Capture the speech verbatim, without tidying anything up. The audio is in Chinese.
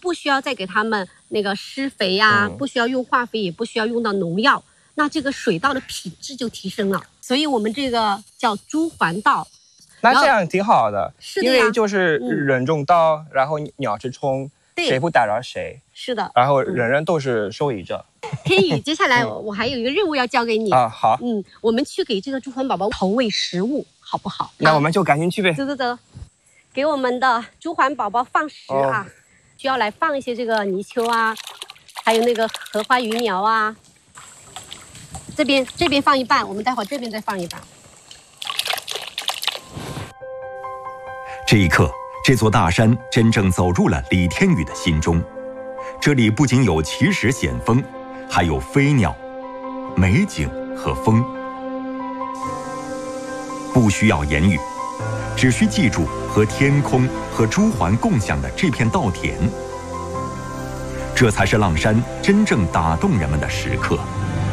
不需要再给它们那个施肥呀、啊嗯，不需要用化肥，也不需要用到农药，那这个水稻的品质就提升了。所以我们这个叫猪环稻。 那这样挺好的， 是的， 因为就是人种稻，嗯、然后鸟吃葱，谁不打扰谁。 是的， 然后人人都是受益者。 天宇，接下来我还有一个任务要交给你啊，好， 嗯，我们去给这个猪环宝宝投喂食物，好不好？ 那我们就赶紧去呗。 走走走，给我们的猪环宝宝放食啊，哦、需要来放一些这个泥鳅啊，还有那个荷花鱼苗啊。这边这边放一半，我们待会儿这边再放一半。 这一刻，这座大山真正走入了李天宇的心中。这里不仅有奇石险峰，还有飞鸟、美景和风。不需要言语，只需记住和天空和朱鹮共享的这片稻田。这才是阆山真正打动人们的时刻。